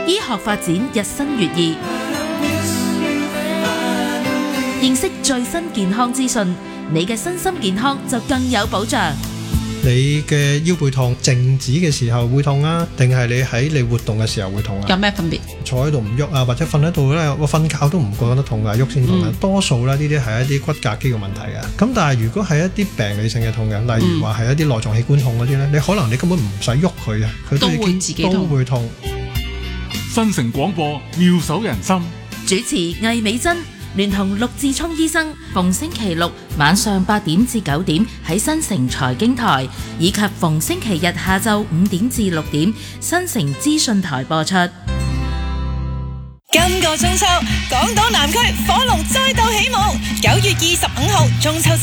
醫學發展日新月異，認識最新健康資訊，你嘅身心健康就更有保障。 你嘅腰背痛，靜止嘅時候會痛啊，定係你喺你活動嘅時候會痛啊？ 有咩分別？ 坐喺度唔喐啊，或者瞓喺度咧，我瞓覺都唔覺得痛㗎，喐先痛啊。多數咧呢啲係一啲骨骼肌肉問題嘅。咁但係如果係一啲病理性嘅痛嘅，例如話係一啲內臟器官痛嗰啲咧，你可能你根本唔使喐佢啊，佢都已經都會痛。 新城廣播妙手仁心， 主持魏美珍聯同陸志聰醫生，逢星期六晚上8點至9點喺新城財經台，以及逢星期日下晝5點至6點新城資訊台播出。 今個中秋，港島南區火龍再度起舞，9月25號中秋節